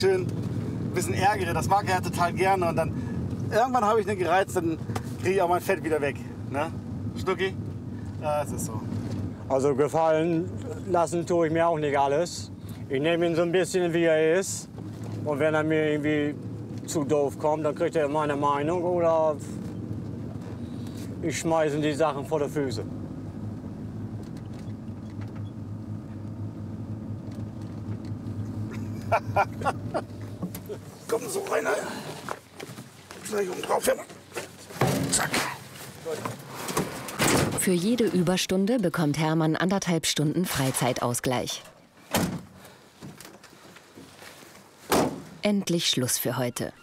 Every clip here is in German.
schön ein bisschen ärgere. Das mag er ja total gerne. Und dann irgendwann habe ich ihn gereizt, dann kriege ich auch mein Fett wieder weg. Ne? Stucki? Ja, es ist so. Also gefallen lassen tue ich mir auch nicht alles. Ich nehme ihn so ein bisschen, wie er ist. Und wenn er mir irgendwie zu doof kommt, dann kriegt er meine Meinung oder ich schmeiße ihm die Sachen vor die Füße. Komm so rein. Gleich oben drauf. Zack. Für jede Überstunde bekommt Hermann 1,5 Stunden Freizeitausgleich. Endlich Schluss für heute.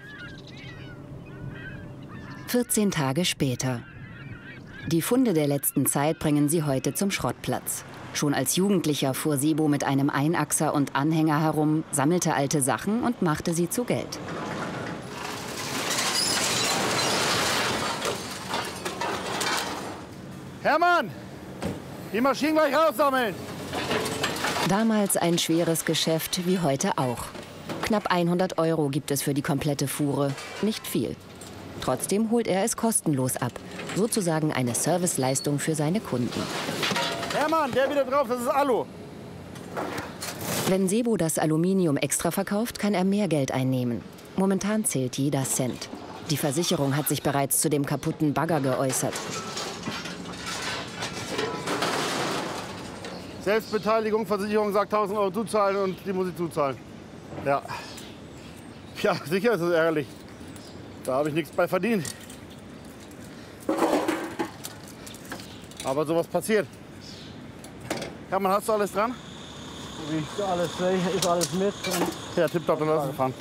14 Tage später. Die Funde der letzten Zeit bringen sie heute zum Schrottplatz. Schon als Jugendlicher fuhr Sebo mit einem Einachser und Anhänger herum, sammelte alte Sachen und machte sie zu Geld. Hermann, die Maschinen gleich raussammeln. Damals ein schweres Geschäft, wie heute auch. Knapp 100 € gibt es für die komplette Fuhre. Nicht viel. Trotzdem holt er es kostenlos ab. Sozusagen eine Serviceleistung für seine Kunden. Hermann, der wieder drauf, das ist Alu. Wenn Sebo das Aluminium extra verkauft, kann er mehr Geld einnehmen. Momentan zählt jeder Cent. Die Versicherung hat sich bereits zu dem kaputten Bagger geäußert. Selbstbeteiligung, Versicherung sagt 1.000 € zuzahlen und die muss ich zuzahlen. Ja. Ja, sicher ist es ärgerlich. Da habe ich nichts bei verdient. Aber sowas passiert. Hermann, hast du alles dran? Riecht alles, ist alles mit. Ja, tipptopp, dann lass uns fahren.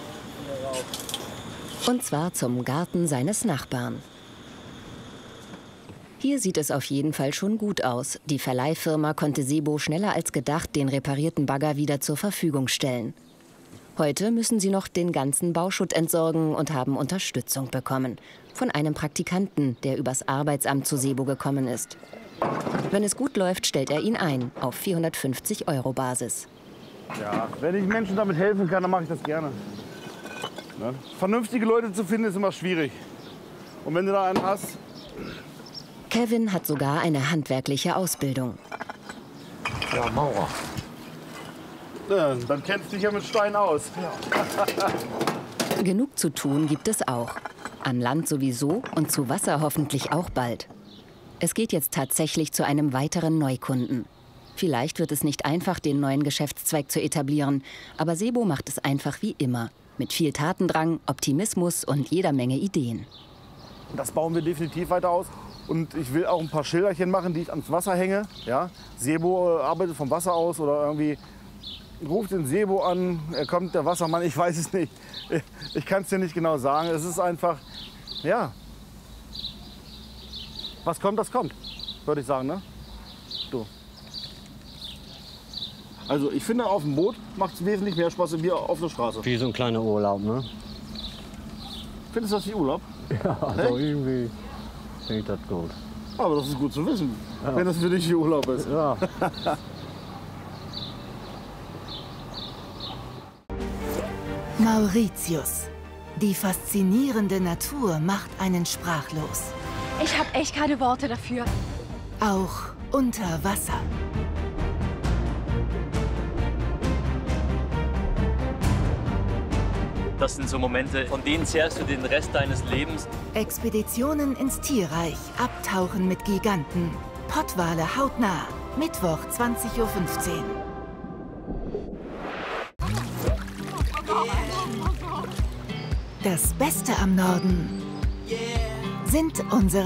Und zwar zum Garten seines Nachbarn. Hier sieht es auf jeden Fall schon gut aus. Die Verleihfirma konnte Sebo schneller als gedacht den reparierten Bagger wieder zur Verfügung stellen. Heute müssen sie noch den ganzen Bauschutt entsorgen und haben Unterstützung bekommen. Von einem Praktikanten, der übers Arbeitsamt zu Sebo gekommen ist. Wenn es gut läuft, stellt er ihn ein, auf 450 € Basis. Ja, wenn ich Menschen damit helfen kann, dann mache ich das gerne. Ne? Vernünftige Leute zu finden, ist immer schwierig. Und wenn du da einen hast... Kevin hat sogar eine handwerkliche Ausbildung. Ja, Maurer. Ja, dann kennst du dich ja mit Stein aus. Ja. Genug zu tun gibt es auch. An Land sowieso und zu Wasser hoffentlich auch bald. Es geht jetzt tatsächlich zu einem weiteren Neukunden. Vielleicht wird es nicht einfach, den neuen Geschäftszweig zu etablieren, aber Sebo macht es einfach wie immer. Mit viel Tatendrang, Optimismus und jeder Menge Ideen. Das bauen wir definitiv weiter aus. Und ich will auch ein paar Schilderchen machen, die ich ans Wasser hänge. Ja? Sebo arbeitet vom Wasser aus oder irgendwie ruft den Sebo an, er kommt, der Wassermann, ich weiß es nicht. Ich kann es dir nicht genau sagen. Es ist einfach, ja, was kommt, das kommt, würde ich sagen, ne? So. Also ich finde, auf dem Boot macht es wesentlich mehr Spaß wie auf der Straße. Wie so ein kleiner Urlaub, ne? Findest du das wie Urlaub? Ja, also irgendwie finde ich das gut. Aber das ist gut zu wissen, ja, wenn das für dich wie Urlaub ist. Ja. Mauritius. Die faszinierende Natur macht einen sprachlos. Ich habe echt keine Worte dafür. Auch unter Wasser. Das sind so Momente, von denen zehrst du den Rest deines Lebens. Expeditionen ins Tierreich. Abtauchen mit Giganten. Pottwale hautnah. Mittwoch 20:15 Uhr. Das Beste am Norden sind unsere